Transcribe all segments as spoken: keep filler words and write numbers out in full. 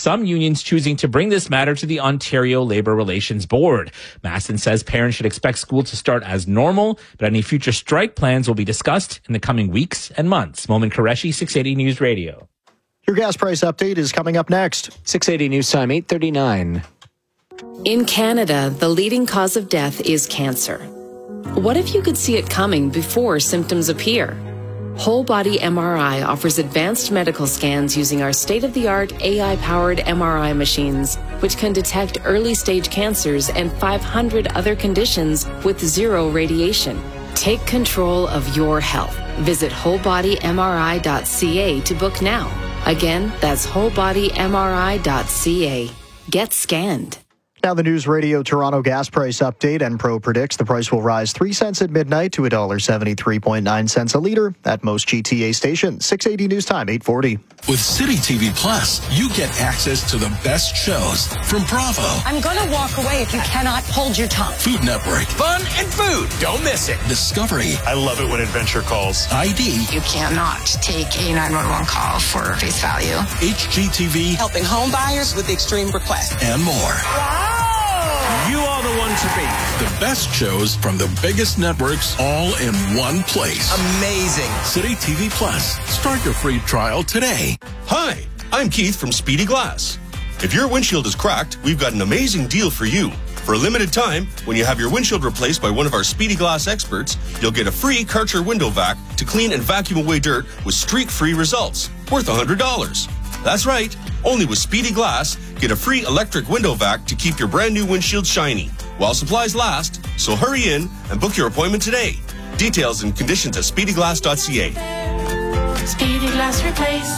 some unions choosing to bring this matter to the Ontario Labour Relations Board. Masson says parents should expect school to start as normal, but any future strike plans will be discussed in the coming weeks and months. Momin Qureshi, six eighty News Radio. Your gas price update is coming up next. six eighty News Time, eight thirty-nine. In Canada, the leading cause of death is cancer. What if you could see it coming before symptoms appear? Whole Body M R I offers advanced medical scans using our state-of-the-art A I-powered M R I machines, which can detect early-stage cancers and five hundred other conditions with zero radiation. Take control of your health. Visit whole body M R I dot C A to book now. Again, that's whole body M R I dot C A. Get scanned. Now the News Radio Toronto gas price update. Enpro predicts the price will rise three cents at midnight to one dollar seventy-three point nine cents a litre at most G T A stations. six eighty News Time, eight forty. With City T V Plus, you get access to the best shows from Bravo. I'm going to walk away if you cannot hold your tongue. Food Network. Fun and food. Don't miss it. Discovery. I love it when Adventure calls. I D. You cannot take a nine one one call for face value. H G T V. Helping home buyers with extreme requests. And more. Wow. You are the one to beat. The best shows from the biggest networks all in one place. Amazing. City T V Plus. Start your free trial today. Hi, I'm Keith from Speedy Glass. If your windshield is cracked, we've got an amazing deal for you. For a limited time, when you have your windshield replaced by one of our Speedy Glass experts, you'll get a free Karcher window vac to clean and vacuum away dirt with streak-free results, worth one hundred dollars. That's right. Only with Speedy Glass, get a free electric window vac to keep your brand new windshield shiny while supplies last. So hurry in and book your appointment today. Details and conditions at speedy glass dot c a. Speedy Glass Replace.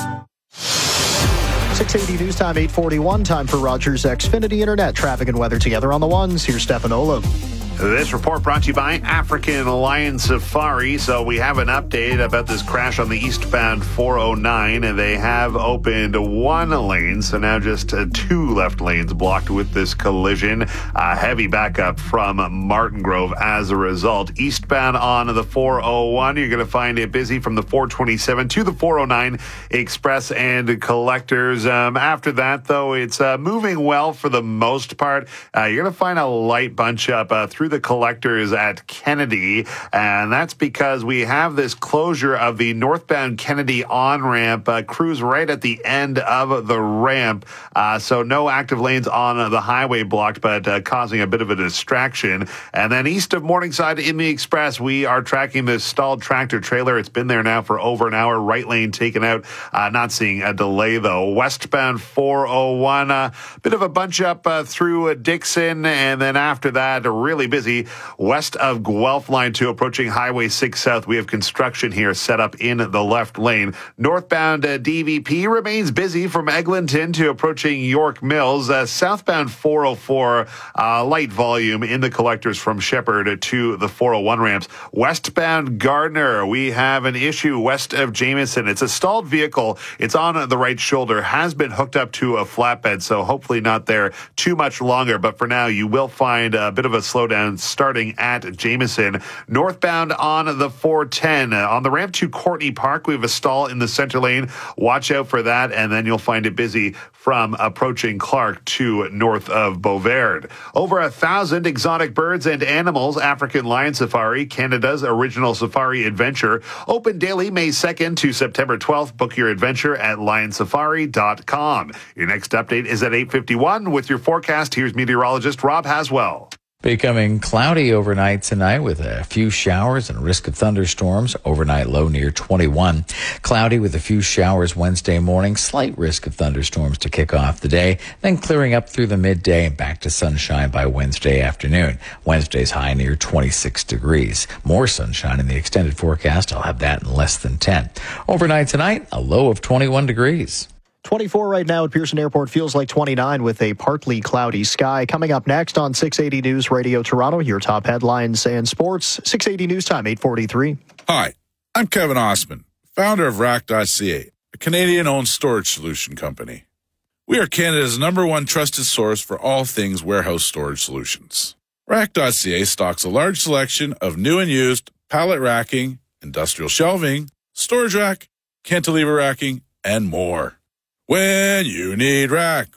six eighty News Time, eight forty-one. Time for Rogers Xfinity Internet. Traffic and weather together on the ones. Here's Stefan Olam. This report brought to you by African Lion Safari. So we have an update about this crash on the eastbound four oh nine, and they have opened one lane, so now just uh, two left lanes blocked with this collision. Uh, heavy backup from Martin Grove as a result. Eastbound on the four oh one, you're going to find it busy from the four twenty-seven to the four oh nine Express and Collectors. Um, after that, though, it's uh, moving well for the most part. Uh, you're going to find a light bunch up uh, through the Collectors at Kennedy, and that's because we have this closure of the northbound Kennedy on-ramp. Uh, crews right at the end of the ramp, uh, so no active lanes on the highway blocked, but uh, causing a bit of a distraction. And then east of Morningside in the Express, we are tracking this stalled tractor trailer. It's been there now for over an hour. Right lane taken out. Uh, not seeing a delay, though. Westbound four oh one, a uh, bit of a bunch up uh, through uh, Dixon, and then after that, a really busy west of Guelph Line two, approaching Highway six South. We have construction here set up in the left lane. Northbound uh, D V P remains busy from Eglinton to approaching York Mills. Uh, southbound four oh four, uh, light volume in the Collectors from Shepherd to the four oh one ramps. Westbound Gardner, we have an issue west of Jameson. It's a stalled vehicle. It's on the right shoulder, has been hooked up to a flatbed, so hopefully not there too much longer. But for now, you will find a bit of a slowdown starting at Jameson. Northbound on the four ten. Uh, on the ramp to Courtney Park, we have a stall in the center lane. Watch out for that, and then you'll find it busy from approaching Clark to north of Beauvard. Over a thousand exotic birds and animals. African Lion Safari, Canada's original safari adventure. Open daily May second to September twelfth. Book your adventure at lion safari dot com. Your next update is at eight fifty-one. With your forecast, here's meteorologist Rob Haswell. Becoming cloudy overnight tonight with a few showers and risk of thunderstorms. Overnight low near twenty-one. Cloudy with a few showers Wednesday morning. Slight risk of thunderstorms to kick off the day. Then clearing up through the midday and back to sunshine by Wednesday afternoon. Wednesday's high near twenty-six degrees. More sunshine in the extended forecast. I'll have that in less than ten. Overnight tonight, a low of twenty-one degrees. twenty-four right now at Pearson Airport. Feels like twenty-nine with a partly cloudy sky. Coming up next on six eighty News Radio Toronto, your top headlines and sports. six eighty News Time, eight forty-three. Hi, I'm Kevin Osman, founder of rack dot c a, a Canadian-owned storage solution company. We are Canada's number one trusted source for all things warehouse storage solutions. rack dot c a stocks a large selection of new and used pallet racking, industrial shelving, storage rack, cantilever racking, and more. When you need rack